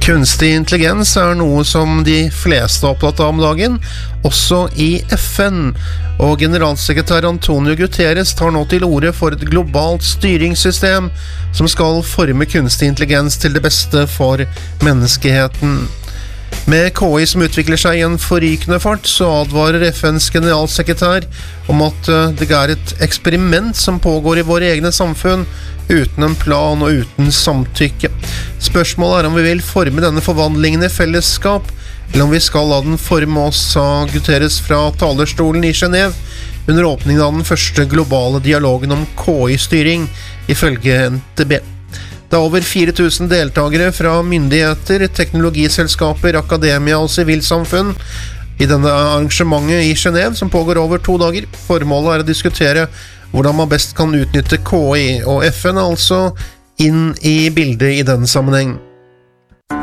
Kunstig intelligens noe som de fleste er opptatt av om dagen, også i FN. Og generalsekretær Antonio Guterres tar nå til orde for et globalt styringssystem som skal forme kunstig intelligens til det beste for menneskeheten. Med KI som utvikler seg i en forrykende fart, så advarer FNs generalsekretær om at det et eksperiment som pågår i våre egne samfunn, uten en plan og uten samtykke. Spørsmålet om vi vil forme denne forvandlingen i fellesskap, eller om vi skal la den forme oss, sa Guterres fra talerstolen i Genève under åpningen av den første globale dialogen om KI-styring, ifølge NTB. Det over 4000 deltagere fra myndigheter, teknologiselskaper, akademia og sivilsamfunn i denne arrangementet i Genève, som pågår over 2 dager. Formålet å diskutere hvordan man best kan utnytte KI, og FN altså inn i bildet i den sammenheng.